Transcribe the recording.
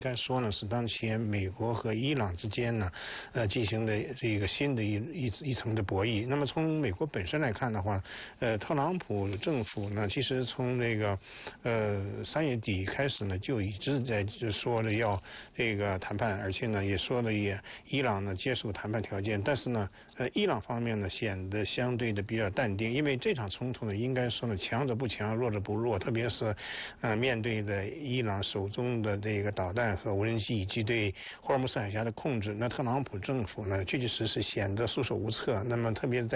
该说呢，是当前美国和伊朗之间呢，进行的这个新的一层的博弈。那么从美国本身来看的话，特朗普政府呢，其实从那个3月底开始呢，就一直在说了要这个谈判，而且呢也说了伊朗呢接受谈判条件，但是呢，伊朗方面呢显得相对的比较淡定，因为这场冲突呢，应该说呢强者不强，弱者不弱，特别是面对的伊朗手中的这个导弹和无人机以及对霍尔木斯海峡的控制，那特朗普政府呢确确实实显得束手无策。那么特别在